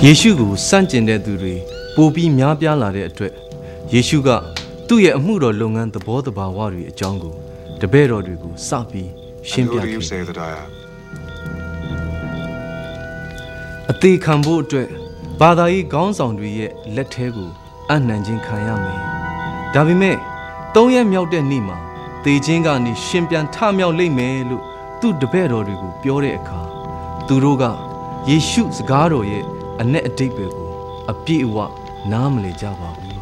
ယေရှုကိုစန့်ကျင်တဲ့သူတွေပိုပြီးများပြားလာတဲ့အတွက်ယေရှုကသူ့ရဲ့အမှုတော်လုပ်ငန်းသဘောတဘာဝတွေအကြောင်းကိုတပည့်တော်တွေကိုစပြီးရှင်းပြခဲ့အသေးခံဖို့အတွက်ဘာသာရေးခေါင်းဆောင်တွေရဲ့လက်ထဲကိုအနှံခြင်းခံရမယ်။ဒါပေမဲ့3 ရက်မြောက်တဲ့နေ့မှာသေခြင်းကနေရှင်ပြန်ထမြောက်လိမ့်မယ်လို့သူ့တပည့်တော်တွေကိုပြောတဲ့အခါသူတို့ကယေရှုစကားတော်ရဲ့အ내အတိတ်ပဲကိုအပြည့်အဝနားမလည်ကြပါဘူး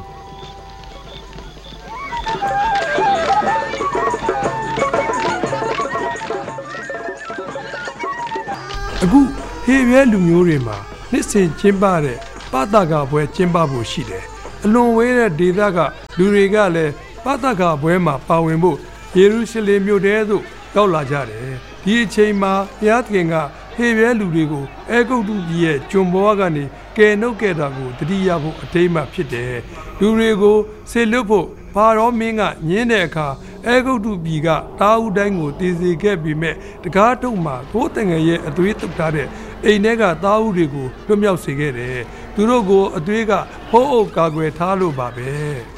အခုဟေရဲလူမျိုးတွေမှာနှစ်စဉ်ကျင်းပတဲ့ပသကပွဲကျင်းပဖို့ရှိတယ်အလွန်ဝေးတဲ့ဒေသကလူတွေကလည်းပသကပွဲမှာပါဝင်ဖို့ယေရုရှလင်မြို့ထဲသို့ရောက်လာကြတယ်ဒီအချိန်မှာဘုရားသခင်ကဟေရဲလူတွေကိုအဲဂုတ္တုပြည်ရဲ့ကျွန်ဘဝကနေကယ်နှုတ်ခဲ့တာကိုတတိယဖို့အထိမ်းအမှတ်ဖြစ်တယ်လူတွေကိုဆေလွတ်ဖို့ဘာရောမင်းကညင်းတဲ့အခါအဲဂုတ္တုပြည်ကတာဝုတိုင်းကိုတည်စေခဲ့ပြီးမဲ့တကားတုံမှာကိုယ်တငယ်ရဲ့အသွေးတုပ်ထားတဲ့အိမ်ထဲကတာဝုတွေကိုလွတ်မြောက်စေခဲ့တယ်သူတို့ကိုအသွေးကဟိုးအုပ်ကာကွယ်ထားလို့ပါပဲ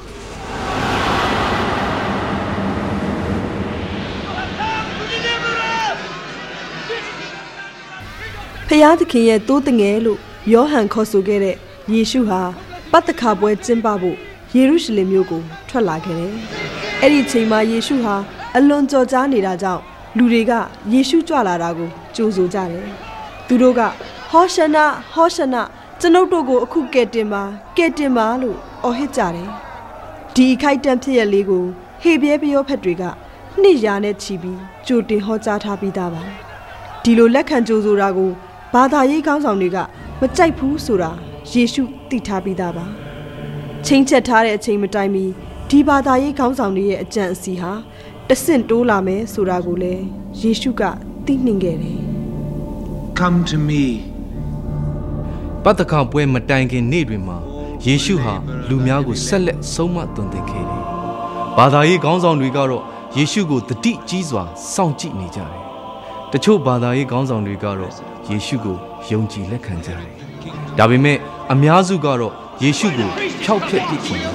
ဖျားသခင်ရဲ့တိုးတငယ်လို့ယောဟန်ခေါ်ဆိုခဲ့တဲ့ယေရှုဟာပတ္တခါပွဲကျင်းပဖို့ယေရုရှလင်မြို့ကိုထွက်လာခဲ့တယ်။အဲ့ဒီချိန်မှာယေရှုဟာအလွန်ကြော်ကြားနေတာကြောင့်လူတွေကယေရှုကြွလာတာကိုကြိုဆိုကြတယ်။သူတို့ကဟောရှနာဟောရှနာကျွန်ုပ်တို့ကိုအခုကဲတင်ပါလို့အော်ဟစ်ကြတယ်။ဒီခိုက်တန့်ဖြစ်ရလေးကိုဟေပြဲပယောဖက်တွေကနှစ်ရာနဲ့ချီပြီးကြိုတင်ဟောကြားထားပြီးသားပါ။ဒီလိုလက်ခံကြိုဆိုတာကိုဘာသာရေးခေါင်းဆောင်တွေကမကြိုက်ဘူးဆိုတာယေရှုသိထားပြီးသားပါချိန်ချက်ထားတဲ့အချိန်မတိုင်မီဒီဘာသာရေးခေါင်းဆောင်တွေရဲ့အကြံအစီဟာတဆင့်တိုးလာမယ်ဆိုတာကိုလည်းယေရှုကသိနှင်ခဲ့တယ် Come to me ပတ္တခါပွဲမတိုင်ခင်နေ့တွေမှာယေရှုဟာလူများကိုဆက်လက်ဆုံးမသွန်သင်ခဲ့တယ်ဘာသာရေးခေါင်းဆောင်တွေကတော့ယေရှုကိုတတိကြီးစွာစောင့်ကြည့်နေကြတယ်တချို့ဘာသာရေးခေါင်းဆောင်တွေကတော့ယေရှုကိုယုံကြည်လက်ခံကြတယ်။ဒါပေမဲ့အများစုကတော့ယေရှုကိုဖျောက်ဖျက်ပစ်ခင်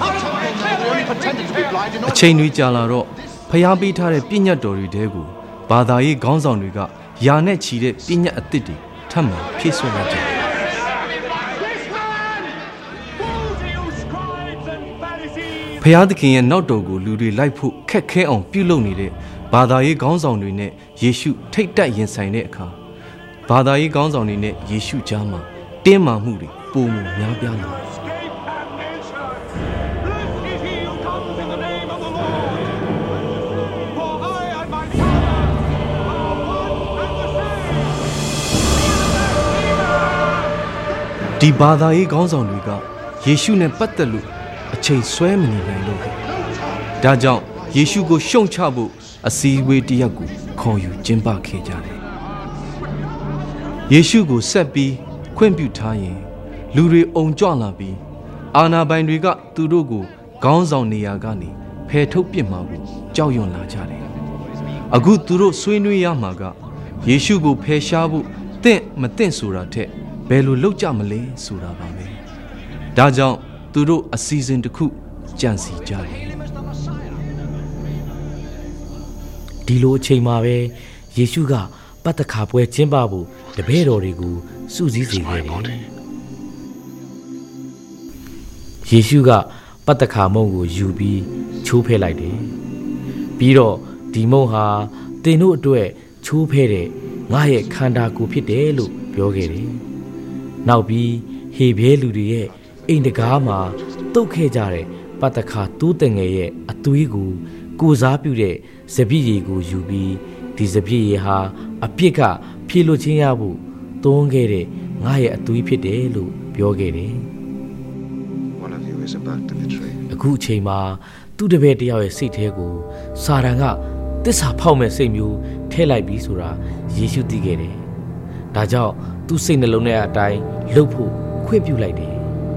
အချိန်တွေကြာလာတော့ဖျားပေးထားတဲ့ပြည့်ညတ်တော်တွေတဲကိုဘာသာရေးခေါင်းဆောင်တွေကယာနဲ့ချီတဲ့ပြည့်ညတ်အသစ်တွေထပ်မံဖြည့်ဆွတ်လာကြတယ်။ဖျားသခင်ရဲ့နောက်တော်ကိုလူတွေလိုက်ဖို့ခက်ခဲအောင်ပြုလုပ်နေတဲ့ဘာသာရေးခေါင်းဆောင်တွေနဲ့ယေရှုထိတ်တက်ရင်ဆိုင်တဲ့အခါဘာသာရေးခေါင်းဆောင်တွေနဲ့ယေရှုကြားမှာတင်းမာမှုတွေပုံမှန်များပြားလာတယ်ဒီဘာသာရေးခေါင်းဆောင်တွေကယေရှုနဲ့ပတ်သက်လို့အချိန်ဆွဲမနေနိုင်လို့ဒါကြောင့်ယေရှုကိုရှုံချဖို့အစည်းအဝေးတစ်ရပ်ကိုခေါ်ယူကျင်းပခဲ့ကြတယ်ယေရှုကိုဆက်ပြီးခွင့်ပြုထားရင်လူတွေအုံကြွလာပြီးအာဏာပိုင်တွေကသူတို့ကိုခေါင်းဆောင်နေရာကနေဖယ်ထုတ်ပစ်မှာကိုကြောက်ရွံ့လာကြတယ်အခုသူတို့ဆွေးနွေးရမှာကယေရှုကိုဖယ်ရှားဖို့တင့်မတင့်ဆိုတာထက်ဘယ်လိုလုပ်ကြမလဲဆိုတာပါပဲဒါကြောင့်သူတို့အစီအစဉ်တစ်ခုကြံစီကြတယ်ဒီလိုအချိန်မှာပဲယေရှုကပတ္တခါပွဲကျင်းပဖို့တပည့်တော်တွေကိုစုစည်းစေခဲ့တယ်ယေရှုကပတ္တခါမုန့်ကိုယူပြီးချိုးဖဲ့လိုက်တယ်ပြီးတော့ဒီမုန့်ဟာသင်တို့အတွက်ချိုးဖဲ့တဲ့ငါရဲ့ခန္ဓာကိုယ်ဖြစ်တယ်လို့ပြောခဲ့တယ်နောက်ပြီးဟေဘဲလူတွေရဲ့အိမ်တကားမှာတုတ်ခဲ့ကြတဲ့ပတ္တခါတိုးတငယ်ရဲ့အသွေးကိုစားပြုတဲ့စပည့်ရည်ကိုယူပြီးဒီစပည့်ရည်ဟာအပြစ်ကဖြေလွတ်ခြင်းရဖို့သွန်းခဲ့တဲ့ငါရဲ့အသွေးဖြစ်တယ်လို့ပြောခဲ့တယ်အခုအချိန်မှာသူ့တပည့်တယောက်ရဲ့စိတ်ထဲကိုစာတန်ကတစ္ဆာဖောက်မဲ့စိတ်မျိုးထည့်လိုက်ပြီးဆိုတာယေရှုသိခဲ့တယ်ဒါကြောင့်သူ့စိတ်နှလုံးထဲအတိုင်းလှုပ်ဖို့ခွင့်ပြုလိုက်တယ်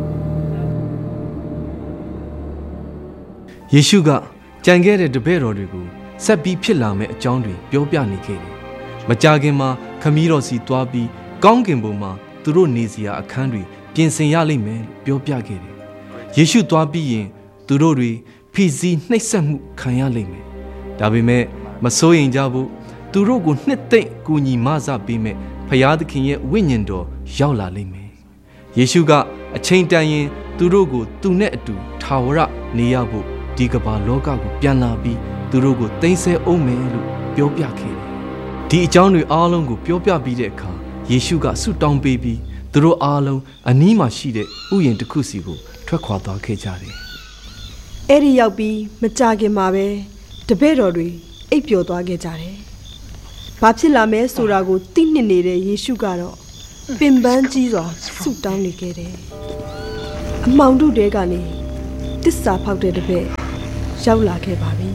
ယေရှုကကြံခဲ့တဲ့တပည့်တော်တွေကိုဆက်ပြီးဖြစ်လာမယ့်အကြောင်းတွေပြောပြနေခဲ့တယ်။မကြာခင်မှာခမည်းတော်စီသွားပြီးကောင်းကင်ဘုံမှာသူတို့နေစရာအခန်းတွေပြင်ဆင်ရလိမ့်မယ်လို့ပြောပြခဲ့တယ်ယေရှုသွားပြီးရင်သူတို့တွေဖိစီးနှိပ်စက်မှုခံရလိမ့်မယ်ဒါပေမဲ့မစိုးရင်ကြဘူးသူတို့ကိုနှစ်သိမ့်ကူညီမဆပေးမယ်ဖျားသခင်ရဲ့ဝိညာဉ်တော်ရောက်လာလိမ့်မယ်ယေရှုကအချိန်တန်ရင်သူတို့ကိုသူနဲ့အတူထာဝရနေရဖို့ဒီကမ္ဘာလောကကိုပြန်လာပြီးသူတို့ကိုသိမ်းဆည်းအောင်မယ်လို့ပြောပြခဲ့တယ်ဒီအကြောင်းတွေအားလုံးကိုပြောပြပြီးတဲ့အခါယေရှုကဆုတောင်းပေးပြီးသူတို့အားလုံးအနီးမှာရှိတဲ့ဥယျာဉ်တစ်ခုစီကိုထွက်ခွာသွားခဲ့ကြတယ်အဲ့ဒီရောက်ပြီးမကြခင်မှာပဲတပည့်တော်တွေအိပ်ပျော်သွားခဲ့ကြတယ်ဘာဖြစ်လာမဲဆိုတာကိုသိနှစ်နေတဲ့ယေရှုကတော့ပင်ပန်းကြီးစွာဆုတောင်းနေခဲ့တယ်အမောင်တို့တဲကနေတစ္ဆာဖောက်တဲ့တပည့်ရောက်လာခဲ့ပါပြီ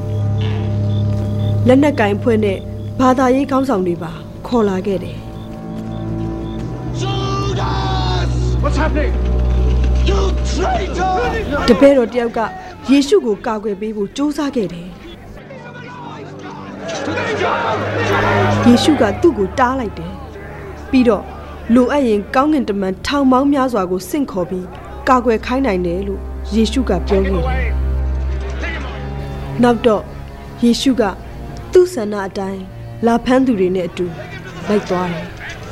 လက်နက်ကင်ဖွဲ့နဲ့ဘာသာရေးခေါင်းဆောင်တွေပါခေါ်လာခဲ့တယ် What's happening? You traitor! တပည့်တော်တယောက်ကယေရှုကိုကာကွယ်ပေးဖို့ကြိုးစားခဲ့တယ်ယေရှုကသူ့ကိုတားလိုက်တယ်ပြီးတော့လိုအပ်ရင်ကောင်းကင်တမန်ထောင်ပေါင်းများစွာကိုဆင့်ခေါ်ပြီးကာကွယ်ခိုင်းနိုင်တယ်လို့ယေရှုကပြောခဲ့တယ်နောက်တော့ယေရှုကသူ့ဆန္ဒအတိုင်းလာဖမ်းသူတွေနဲ့အတူလိုက်သွားတယ်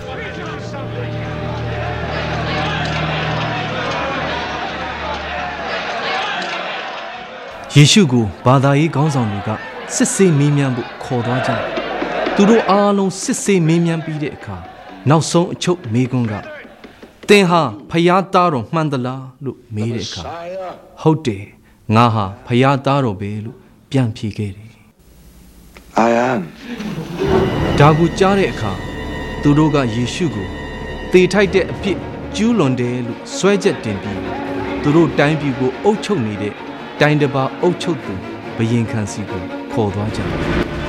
ယေရှုကိုဘာသာရေးခေါင်းဆောင်တွေကစစ်ဆေးမေးမြန်းဖို့ခေါ်သွားကြတယ်သူတို့အားလုံးစစ်ဆေးမေးမြန်းပြီးတဲ့အခါနောက်ဆုံးအချုပ်မေးခွန်းကသင်ဟာဖျားသားတော်မှန်သလားလို့မေးတဲ့အခါဟုတ်တယ်ငါဟာဖျားသားတော်ပဲလို့ပြန်ဖြေခဲ့တယ် I am ဒါကိုကြားတဲ့အခါသူတို့ကယေရှုကိုသေထိုက်တဲ့အပြစ်ကျူးလွန်တယ်လို့ဆွဲချက်တင်ပြီးသူတို့တိုင်းပြည်ကိုအုပ်ချုပ်နေတဲ့တိုင်းတစ်ပါးအုပ်ချုပ်သူဘယင်ခံစီကိုခေါ်သွားကြတယ်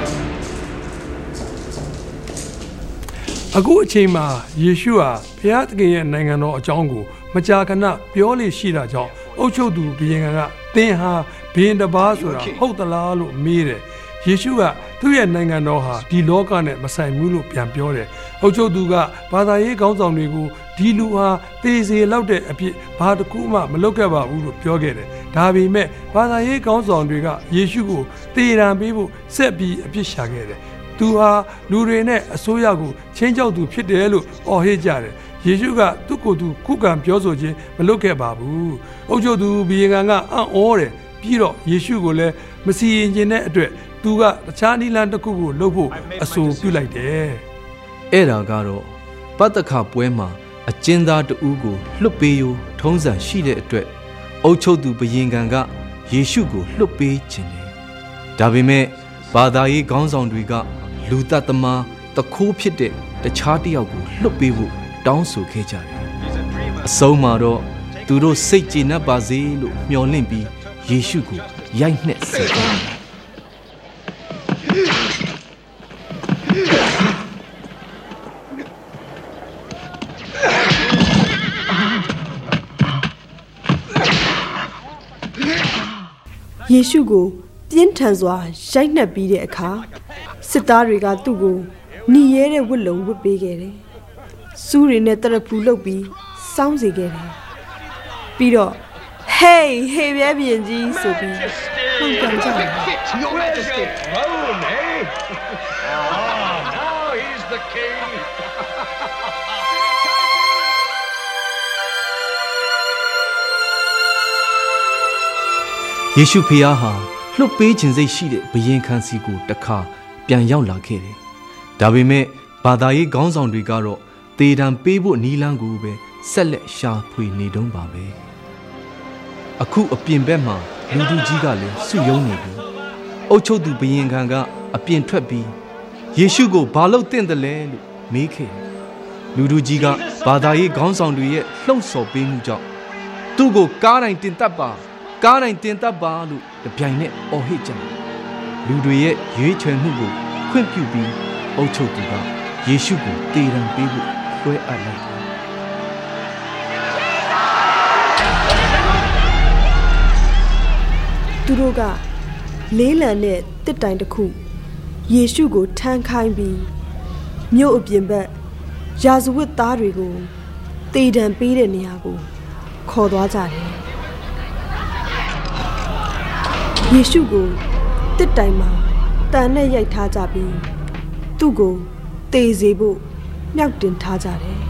အခုအချိန်မှာယေရှုဟာဘုရားသခင်ရဲ့နိုင်ငံတော်အကြောင်းကိုမကြာခဏပြောလေရှိတာကြောင့်အုပ်ချုပ်သူဘုရင်ကသင်ဟာဘုရင်တစ်ပါးဆိုတာဟုတ်သလားလို့မေးတယ်ယေရှုကသူ့ရဲ့နိုင်ငံတော်ဟာဒီလောကနဲ့မဆိုင်ဘူးလို့ပြန်ပြောတယ်အုပ်ချုပ်သူကဘာသာရေးခေါင်းဆောင်တွေကိုဒီလူဟာသေစေလောက်တဲ့အဖြစ်ဘာတစ်ခုမှမလုပ်ခဲ့ပါဘူးလို့ပြောခဲ့တယ်ဒါပေမဲ့ဘာသာရေးခေါင်းဆောင်တွေကယေရှုကိုသေရန်ပေးဖို့ဆက်ပြီးအပြစ်ရှာခဲ့တယ်သူဟာလူတွေနဲ့အစိုးရကိုချင်းချောက်သူဖြစ်တယ်လို့အော်ဟစ်ကြတယ်ယေရှုကသူ့ကိုယ်သူခုခံပြောဆိုခြင်းမလုပ်ခဲ့ပါဘူးအုပ်ချုပ်သူဘုရင်ကအံ့ဩတယ်ပြီးတော့ယေရှုကိုလည်းမစီရင်ခြင်းတဲ့အတွက်သူကတခြားနည်းလမ်းတစ်ခုကိုလုပ်ဖို့အဆိုပြုလိုက်တယ်အဲ့ဒါကတော့ပတ္တခပွဲမှာအကျဉ်းသားတဦးကိုလွတ်ပေးရိုးထုံးစံရှိတဲ့အတွက်အုပ်ချုပ်သူဘုရင်ကယေရှုကိုလွတ်ပေးခြင်းတယ်ဒါပေမဲ့ဘာသာရေးခေါင်းဆောင်တွေကလူသတ်သမားတခိုးဖြစ်တဲ့တခြားတစ်ယောက်ကိုလွတ်ပေးဖို့တောင်းဆိုခဲ့ကြတယ်အဆုံးမှာတော့သူတို့စိတ်ကျေနပ်ပါစေလို့မျှော်လင့်ပြီးယေရှုကိုရိုက်နှက်စေတယ်ယေရှုကိုပြင်းထန်စွာရိုက်နှက်ပြီးတဲ့အခါစစ်သားတွေကသူ့ကိုหนีရဲတဲ့ဝတ်လုံဝတ်ပေးခဲ့တယ်။စူးတွေနဲ့တရဖူလုပ်ပြီးစောင်းစေခဲ့တယ်။ပြီးတော့ Hey ဟေးပြဲပြင်ကြီးဆိုပြီးဟန်ကန်ကြတယ် Your Majesty Rome, eh? Now he's the king. ယေရှုဖျားဟာလွတ်ပေးခြင်းစိတ်ရှိတဲ့ဘုရင်ခံစီကိုတစ်ခါပြန်ရောက်လာခဲ့တယ်။ဒါပေမဲ့ဘာသာရေးခေါင်းဆောင်တွေကတော့တေတံပေးဖို့နီးလန်းကိုပဲဆက်လက်ရှာဖွေနေတုံးပါပဲ။အခုအပြင်ဘက်မှာလူသူကြီးကလည်းစုယုံနေပြီ။အုတ်ချုပ်သူဘုရင်ခံကအပြင်ထွက်ပြီးယေရှုကိုဘာလို့တင့်တယ်လဲလို့မေးခဲ့တယ်။လူသူကြီးကဘာသာရေးခေါင်းဆောင်တွေရဲ့လှုံ့ဆော်ပေးမှုကြောင့်သူ့ကိုကားတိုင်းတင်တတ်ပါကားတိုင်းတင်တတ်ပါလို့တပြိုင်နက်အော်ဟစ်ကြတယ်လူတွေရဲ့ရွေးချယ်မှုကိုခွင့်ပြုပြီးအုပ်ချုပ်သူကယေရှုကိုတေတံပေးဖို့လွှဲအပ်လိုက်တယ်သူတို့ကလေးလံတဲ့တစ်တိုင်တစ်ခုယေရှုကိုထမ်းခိုင်းပြီးမြို့အပြင်ဘက်ရာဇဝတ်သားတွေကိုတေတံပေးတဲ့နေရာကိုခေါ်သွားကြတယ်ယေရှုကိုတစ်တိုင်မှာတန်နဲ့ရိုက်ထားကြပြီးသူ့ကိုတေစေဖို့မြောက်တင်ထားကြတယ်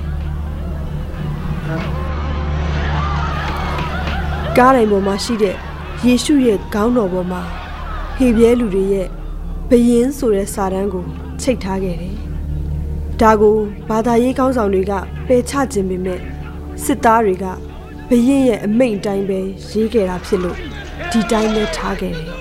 ကားတိုင်းပေါ်မှာရှိတဲ့ယေရှုရဲ့ခေါင်းတော်ပေါ်မှာဟေပြဲလူတွေရဲ့ဘယင်းဆိုတဲ့စာတန်းကိုချိတ်ထားခဲ့တယ်ဒါကိုဘာသာရေးခေါင်းဆောင်တွေကပယ်ချခြင်းပေမဲ့စစ်သားတွေကဘယင်းရဲ့အမိန့်အတိုင်းပဲရေးခဲ့တာဖြစ်လို့ဒီတိုင်းပဲထားခဲ့တယ်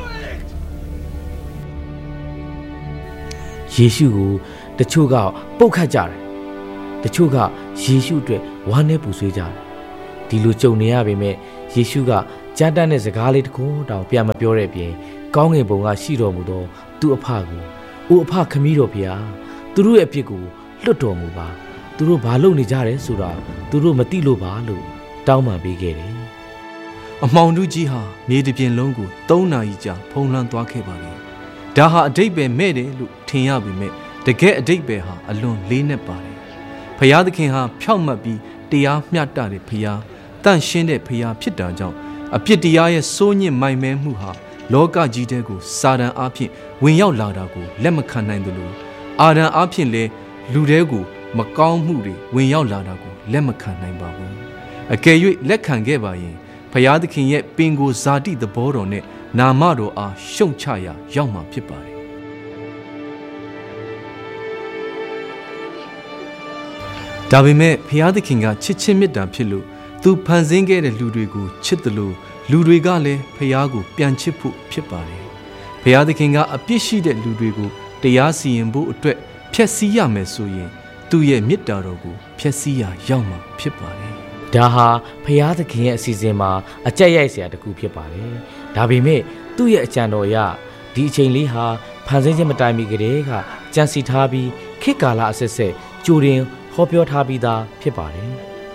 ယေရှုကိုတချို့ကပုတ်ခတ်ကြတယ်တချို့ကယေရှုအတွက်ဝမ်းနဲ့ပူဆွေးကြတယ်ဒီလိုကြုံနေရပေမဲ့ယေရှုကကြမ်းတမ်းတဲ့စကားလေးတစ်ခုတောင်ပြန်မပြောတဲ့အပြင်ကောင်းကင်ဘုံကရှိတော်မူသောသူ့အဖကိုအိုအဖခမည်းတော်ဖေဟာသူတို့ရဲ့အပြစ်ကိုလွတ်တော်မူပါသူတို့ဘာလုပ်နေကြတယ်ဆိုတာသူတို့မသိလို့ပါလို့တောင်းပန်ပေးခဲ့တယ်အမှောင်ထုကြီးဟာမြေတစ်ပြင်လုံးကို3 နာရီကြာဖုံးလွှမ်းသွားခဲ့ပါလေဒါဟာအတိတ်ပဲမဲ့တယ်လို့ထင်ရပေမဲ့တကယ်အတိတ်ပဲဟာအလွန်လေးနက်ပါတယ်ဖယားသခင်ဟာဖြောင့်မတ်ပြီးတရားမျှတတဲ့ဖယားတန့်ရှင်းတဲ့ဖယားဖြစ်တာကြောင့်အပြစ်တရားရဲ့စိုးညစ်မိုင်မဲမှုဟာလောကကြီးတဲ့ကိုစာတန်အားဖြင့်ဝင်ရောက်လာတာကိုလက်မခံနိုင်သလိုအာဒံအားဖြင့်လည်းလူတဲကိုမကောင်းမှုတွေဝင်ရောက်လာတာကိုလက်မခံနိုင်ပါဘူးအကယ်၍လက်ခံခဲ့ပါရင်ဖယားသခင်ရဲ့ပင်ကိုဇာတိသဘောတော်နဲ့နာမတော်အားရှုံချရာရောက်မှာဖြစ်ပါတယ်ဒါပေမဲ့ဖယားသခင်ကချစ်ချင်းမေတ္တာဖြစ်လို့သူဖန်ဆင်းခဲ့တဲ့လူတွေကိုချစ်တယ်လို့လူတွေကလည်းဖယားကိုပြန်ချစ်ဖို့ဖြစ်ပါတယ်ဖယားသခင်ကအပြစ်ရှိတဲ့လူတွေကိုတရားစီရင်ဖို့အတွက်ဖျက်ဆီးရမယ်ဆိုရင်သူ့ရဲ့မေတ္တာတော်ကိုဖျက်ဆီးရာရောက်မှာဖြစ်ပါတယ်ဒါဟာဖယားသခင်ရဲ့အစီအစဉ်မှာအကြက်ရိုက်စရာတစ်ခုဖြစ်ပါတယ်ဒါပေမဲ့သူ့ရဲ့အကြံတော်အရဒီအချိန်လေးဟာဖန်ဆင်းခြင်းမတိုင်မီကတည်းကကြံစီထားပြီးခေတ်ကာလအဆက်ဆက်ကြိုတင်ဟောပြောထားပြီးသားဖြစ်ပါတယ်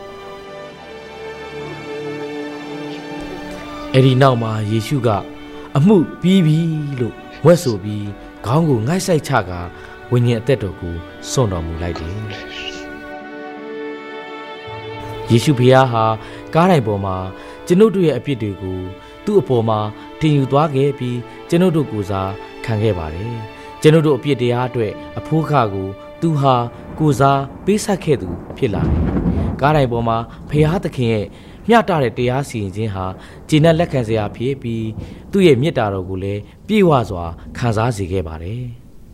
အဲ့ဒီနောက်မှာယေရှုကအမှုပြီးပြီလို့ဝက်ဆိုပြီးခေါင်းကိုငိုက်ဆိုင်ချကာဝိညာဉ်အသက်တော်ကိုစွန့်တော်မူလိုက်တယ်ယေရှုဖျားဟာကားတိုင်းပေါ်မှာကျွန်ုပ်တို့ရဲ့အပြစ်တွေကိုသူ့အပေါ်မှာတင်ယူသွားခဲ့ပြီးကျွန်ုပ်တို့ကိုစားခံခဲ့ပါတယ်ကျွန်ုပ်တို့အပြစ်တရားအတွက်အဖိုးခကိုသူဟာကိုစားပေးဆက်ခဲ့သူဖြစ်လာတယ်ကားတိုင်းပေါ်မှာဖျားသခင်ရဲ့မျှတတဲ့တရားစီရင်ခြင်းဟာကျေနပ်လက်ခံစရာဖြစ်ပြီးသူ့ရဲ့မေတ္တာတော်ကိုလည်းပြည့်ဝစွာခံစားစေခဲ့ပါတယ်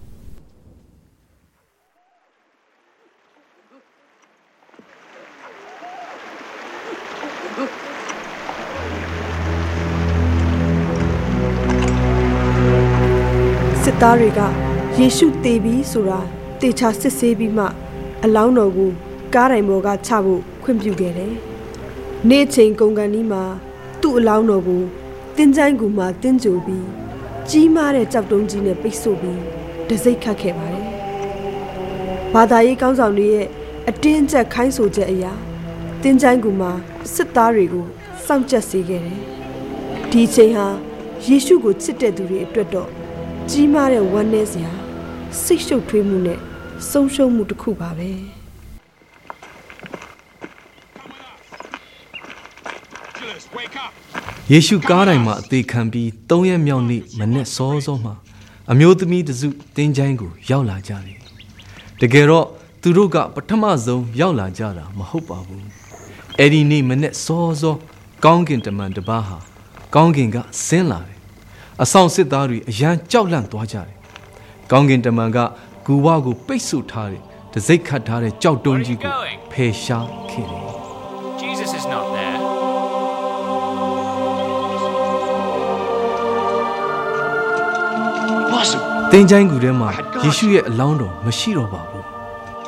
စစ်သားတွေကယေရှုသေပြီဆိုတာတေချာစစ်ဆေးပြီးမှအလောင်းတော်ကိုကားတိုင်ပေါ်ကချဖို့ခွင့်ပြုခဲ့တယ်။နေ့ချိန်ကုန်ကန်ဒီမှာသူ့အလောင်းတော်ကိုတင်းချိုင်းကူမှာတင်းကြိုပြီးကြီးမားတဲ့ကြောက်တုံးကြီးနဲ့ပိတ်ဆို့ပြီးတစိမ့်ခတ်ခဲ့ပါတယ်။ဘာသာရေးကောင်းဆောင်တွေရဲ့အတင်းကျပ်ခိုင်းဆိုချက်အရာတင်းချိုင်းကူမှာစစ်သားတွေကိုစောင့်ကြပ်စေခဲ့တယ်။ဒီချိန်ဟာယေရှုကိုချစ်တဲ့သူတွေအတွက်တော့ကြီးမားတဲ့ဝမ်းနည်းစရာစိတ်ရှုပ်ထွေးမှုနဲ့ဆုံးရှုံးမှုတစ်ခုပါပဲယေရှုကားတိုင်းမှာအသေးခံပြီး3 ရက်မြောက်နေ့မနေ့စောစောမှာအမျိုးသမီးတစုတင်းချိုင်းကိုရောက်လာကြတယ်တကယ်တော့သူတို့ကပထမဆုံးရောက်လာကြတာမဟုတ်ပါဘူးအဲ့ဒီနေ့မနေ့စောစောကောင်းကင်တမန်တစ်ပါးဟာကောင်းကင်ကဆင်းလာတယ်အဆောင်စစ်သားတွေအရန်ကြောက်လန့်သွားကြတယ်။ကောင်းကင်တမန်ကဂူဝါကိုပိတ်ဆို့ထားတဲ့တစိမ့်ခတ်ထားတဲ့ကြောက်တုံးကြီးကိုဖယ်ရှားခဲ့တယ်။ Jesus is not there. တင်းချိုင်းကူထဲမှာယေရှုရဲ့အလောင်းတော်မရှိတော့ပါဘူး